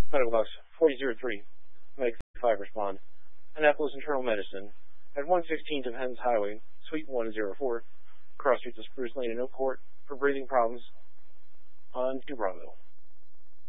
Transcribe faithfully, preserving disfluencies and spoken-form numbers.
Medical Box forty oh three, Medic five respond. Annapolis Internal Medicine, at one sixteen Defense Highway, Suite one oh four, cross streets of Spruce Lane and Oak Court, for breathing problems on to Bravo.